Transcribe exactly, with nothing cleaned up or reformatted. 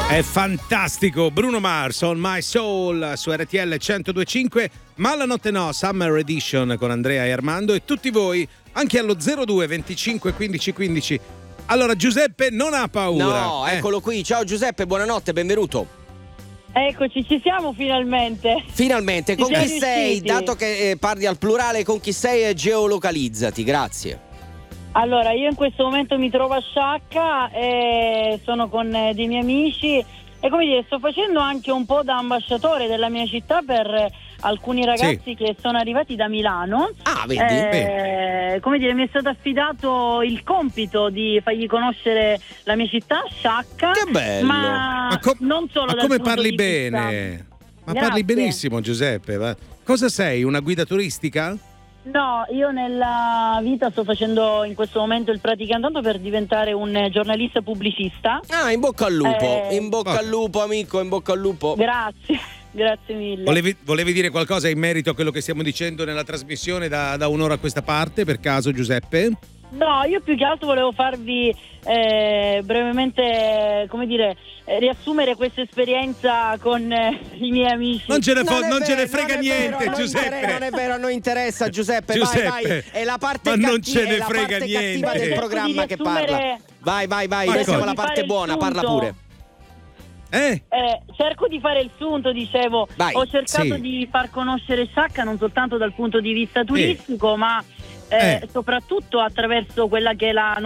È fantastico, Bruno Mars on My Soul su R T L centodue e cinque, ma la notte no, Summer Edition con Andrea e Armando e tutti voi anche allo zero due venticinque quindici quindici. Allora Giuseppe non ha paura. No, eh. eccolo qui. Ciao Giuseppe, buonanotte, benvenuto. Eccoci, ci siamo finalmente. Finalmente, Ci con siamo chi sei? riusciti. Dato che eh, parli al plurale, con chi sei e geolocalizzati, grazie. Allora, io in questo momento mi trovo a Sciacca e sono con eh, dei miei amici e come dire, sto facendo anche un po' da ambasciatore della mia città per eh, alcuni ragazzi Sì. che sono arrivati da Milano. Ah, vedi? Eh, come dire, mi è stato affidato il compito di fargli conoscere la mia città, Sciacca. Che bello. Ma, Ma, com- non solo ma dal come punto parli di bene? vista- Ma Grazie. parli benissimo Giuseppe. Ma cosa sei? Una guida turistica? No, io nella vita sto facendo in questo momento il praticante per diventare un eh, giornalista pubblicista. Ah, in bocca al lupo, Eh, in bocca ok. al lupo amico, in bocca al lupo. Grazie, grazie mille. Volevi, volevi dire qualcosa in merito a quello che stiamo dicendo nella trasmissione da, da un'ora a questa parte, per caso Giuseppe? No, io più che altro volevo farvi eh, brevemente, come dire, eh, riassumere questa esperienza con eh, i miei amici. Non ce ne, fo- è non ce ne vero, frega non è niente vero, non Giuseppe. inter- non è vero, non interessa Giuseppe, Giuseppe, vai vai, è la parte ma cattiva, non ce ne è la frega parte niente. cattiva del programma che parla. Riassumere- Vai vai vai, Ma noi siamo cosa? la parte Di fare il buona, parla sunto. pure. Eh? Eh, cerco di fare il sunto, dicevo, Vai. ho cercato Sì. di far conoscere Sciacca non soltanto dal punto di vista turistico, ma eh, Eh. soprattutto attraverso quella che è la